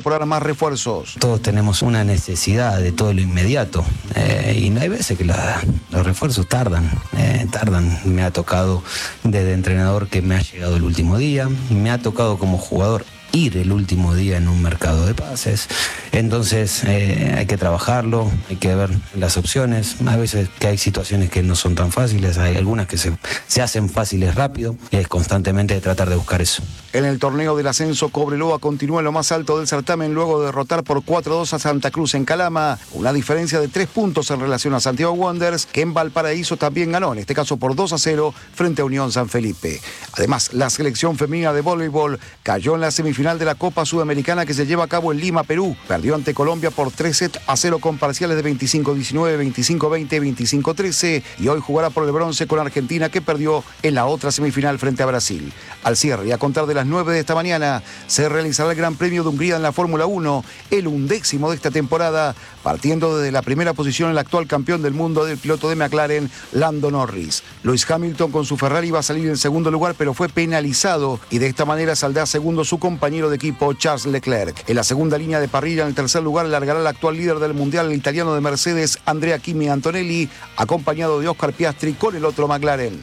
incorporar más refuerzos. Todos tenemos una necesidad de todo lo inmediato y no hay veces que los refuerzos tardan. Me ha tocado desde entrenador que me ha llegado el último día, me ha tocado como jugador ir el último día en un mercado de pases. Entonces hay que trabajarlo, hay que ver las opciones. A veces que hay situaciones que no son tan fáciles, hay algunas que se hacen fáciles rápido, y es constantemente tratar de buscar eso. En el torneo del ascenso, Cobreloa continúa en lo más alto del certamen luego de derrotar por 4-2 a Santa Cruz en Calama, una diferencia de 3 puntos en relación a Santiago Wanderers, que en Valparaíso también ganó, en este caso por 2-0 frente a Unión San Felipe. Además, la selección femenina de voleibol cayó en la semifinal de la Copa Sudamericana que se lleva a cabo en Lima, Perú. Perdió ante Colombia por 3-0 con parciales de 25-19, 25-20, 25-13 y hoy jugará por el bronce con Argentina, que perdió en la otra semifinal frente a Brasil. Al cierre y a contar de las 9 de esta mañana se realizará el Gran Premio de Hungría en la Fórmula 1, el 11º de esta temporada, partiendo desde la primera posición el actual campeón del mundo del piloto de McLaren, Lando Norris. Lewis Hamilton con su Ferrari va a salir en segundo lugar, pero fue penalizado y de esta manera saldrá segundo su compañero de equipo Charles Leclerc. En la segunda línea de parrilla, en el tercer lugar, largará el actual líder del mundial, el italiano de Mercedes, Andrea Kimi Antonelli, acompañado de Oscar Piastri con el otro McLaren.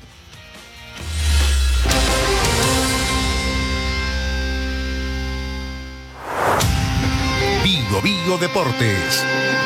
Bío Deportes.